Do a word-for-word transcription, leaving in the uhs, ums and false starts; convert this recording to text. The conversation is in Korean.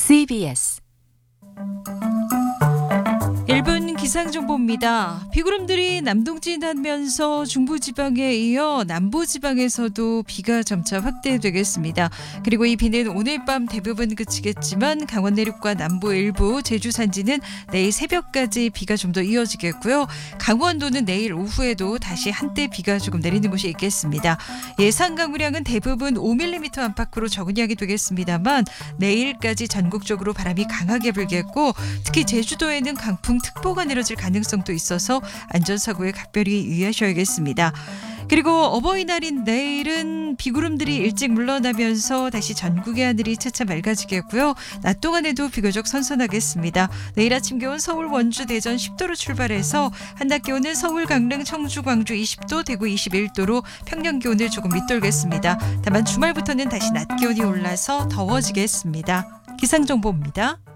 씨비에스 일 분 기상정보입니다. 비구름들이 남동진하면서 중부지방에 이어 남부지방에서도 비가 점차 확대되겠습니다. 그리고 이 비는 오늘 밤 대부분 그치겠지만 강원 내륙과 남부 일부, 제주 산지는 내일 새벽까지 비가 좀 더 이어지겠고요. 강원도는 내일 오후에도 다시 한때 비가 조금 내리는 곳이 있겠습니다. 예상 강우량은 대부분 오 밀리미터 안팎으로 적은 양이 되겠습니다만 내일까지 전국적으로 바람이 강하게 불겠고 특히 제주도에는 강풍 특보가 내려질 가능성도 있어서 안전사고에 각별히 유의하셔야겠습니다. 그리고 어버이날인 내일은 비구름들이 일찍 물러나면서 다시 전국의 하늘이 차차 맑아지겠고요. 낮 동안에도 비교적 선선하겠습니다. 내일 아침 기온 서울, 원주, 대전 십 도로 출발해서 한낮 기온은 서울, 강릉, 청주, 광주 이십 도, 대구 이십일 도로 평년 기온을 조금 밑돌겠습니다. 다만 주말부터는 다시 낮 기온이 올라서 더워지겠습니다. 기상정보입니다.